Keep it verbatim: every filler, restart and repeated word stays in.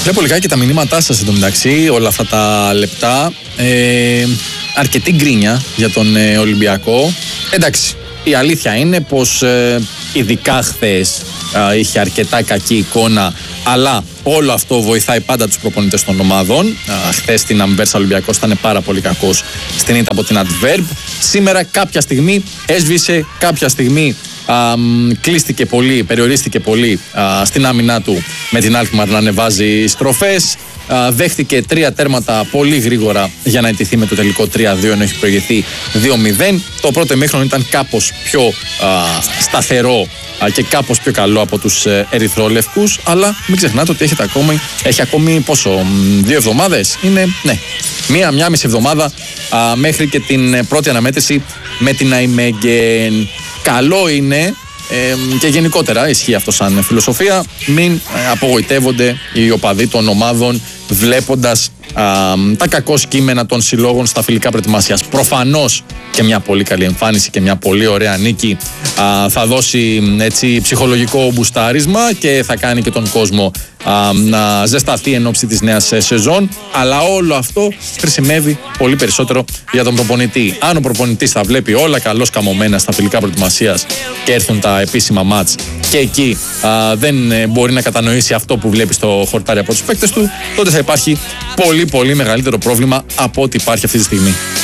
Βλέπω λιγάκι τα μηνύματά σας εντωμεταξύ, όλα αυτά τα λεπτά. Ε, αρκετή γκρίνια για τον ε, Ολυμπιακό. Εντάξει, η αλήθεια είναι πως ε, ειδικά χθες ε, είχε αρκετά κακή εικόνα, αλλά όλο αυτό βοηθάει πάντα τους προπονητές των ομάδων. Ε, χθες στην Αμβέρσα Ολυμπιακός ήταν πάρα πολύ κακός στην ήττα από την Adverb. Σήμερα κάποια στιγμή έσβησε, κάποια στιγμή Α, κλείστηκε πολύ, περιορίστηκε πολύ α, στην άμυνά του με την Alkmaar να ανεβάζει στροφές. Α, δέχτηκε τρία τέρματα πολύ γρήγορα για να ετηθεί με το τελικό τρία δύο, ενώ έχει προηγηθεί δύο μηδέν. Το πρώτο ημίχρονο ήταν κάπως πιο α, σταθερό α, και κάπως πιο καλό από τους ε, ερυθρόλευκους, αλλά μην ξεχνάτε ότι έχετε ακόμη, έχει ακόμη πόσο, δύο εβδομάδες είναι, ναι, μία, μία μισή εβδομάδα α, μέχρι και την πρώτη αναμέτρηση με την Nijmegen. Καλό είναι ε, και γενικότερα ισχύει αυτό σαν φιλοσοφία, μην ε, απογοητεύονται οι οπαδοί των ομάδων βλέποντας α, τα κακό κείμενα των συλλόγων στα φιλικά προετοιμασίας. Προφανώς και μια πολύ καλή εμφάνιση και μια πολύ ωραία νίκη α, θα δώσει έτσι ψυχολογικό μπουστάρισμα και θα κάνει και τον κόσμο α, να ζεσταθεί εν ώψη της νέας σεζόν, αλλά όλο αυτό χρησιμεύει πολύ περισσότερο για τον προπονητή. Αν ο προπονητής θα βλέπει όλα καλώς καμωμένα στα φιλικά προετοιμασίας και έρθουν τα επίσημα μάτς και εκεί α, δεν μπορεί να κατανοήσει αυτό που βλέπει στο χορτάρι από τους παίκτες του, τότε θα υπάρχει πολύ πολύ μεγαλύτερο πρόβλημα από ό,τι υπάρχει αυτή τη στιγμή.